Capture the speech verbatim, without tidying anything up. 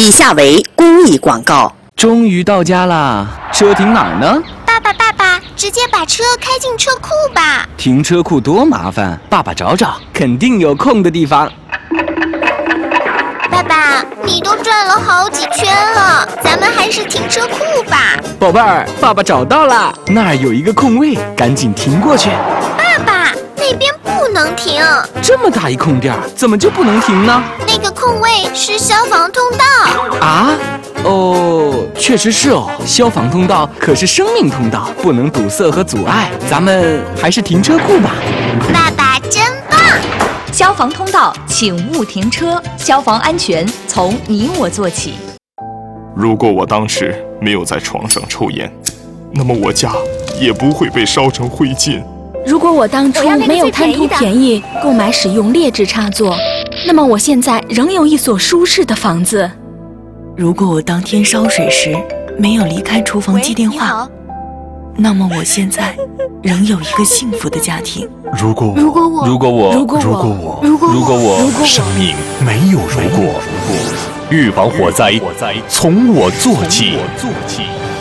以下为公益广告。 终于到家啦，车停哪儿呢？ 爸爸，爸爸，直接把车开进车库吧。 停车库多麻烦，爸爸找找，肯定有空的地方。 爸爸，你都转了好几圈了，咱们还是停车库吧。 宝贝儿，爸爸找到了，那儿有一个空位，赶紧停过去。 爸爸，那边不能停。 这么大一空地儿，怎么就不能停呢？ 那个空位是消防通道。 啊？哦，确实是哦，消防通道可是生命通道，不能堵塞和阻碍。咱们还是停车库吧。 爸爸真棒！ 消防通道，请勿停车。消防安全从你我做起。 如果我当时没有在床上抽烟，那么我家也不会被烧成灰烬。 如果我当初没有贪图便宜购买使用劣质插座，那么我现在仍有一所舒适的房子。 如果我当天烧水时没有离开厨房接电话，那么我现在仍有一个幸福的家庭。 如果如果我如果我如果我如果我如果我如果我如果我生命没有如果，预防火灾从我做起。